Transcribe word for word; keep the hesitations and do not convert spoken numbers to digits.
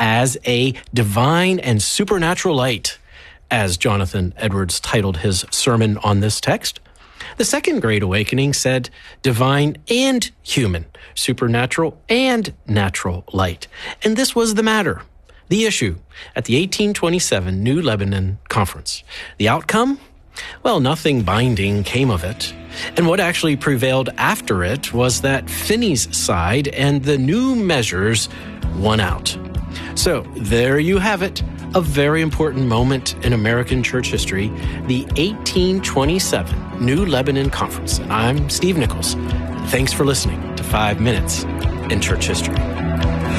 as a divine and supernatural light, as Jonathan Edwards titled his sermon on this text. The Second Great Awakening said divine and human, supernatural and natural light. And this was the matter, the issue, at the eighteen twenty-seven New Lebanon Conference. The outcome? Well, nothing binding came of it. And what actually prevailed after it was that Finney's side and the new measures won out. So there you have it, a very important moment in American church history, the eighteen twenty-seven New Lebanon Conference. And I'm Steve Nichols. Thanks for listening to Five Minutes in Church History.